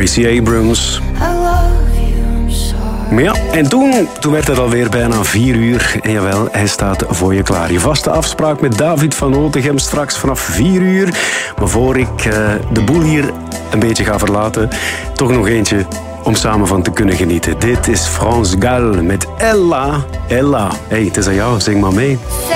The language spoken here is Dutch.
Stacey Abrams. Maar ja, en toen werd het alweer bijna 4 uur. En jawel, hij staat voor je klaar. Je vaste afspraak met David van Otegem straks vanaf 4 uur. Maar voor ik de boel hier een beetje ga verlaten, toch nog eentje om samen van te kunnen genieten. Dit is France Gall met Ella. Ella, hey, het is aan jou, zing maar mee.